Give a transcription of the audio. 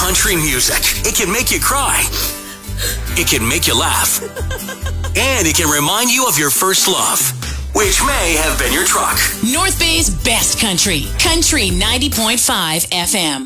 country music. It can make you cry. It can make you laugh. And it can remind you of your first love, which may have been your truck. North Bay's best country. Country 90.5 FM.